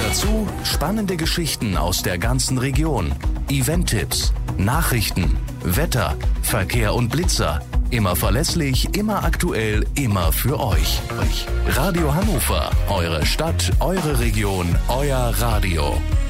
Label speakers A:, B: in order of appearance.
A: Dazu spannende Geschichten aus der ganzen Region, Event-Tipps, Nachrichten, Wetter, Verkehr und Blitzer. Immer verlässlich, immer aktuell, immer für euch. Radio Hannover, eure Stadt, eure Region, euer Radio.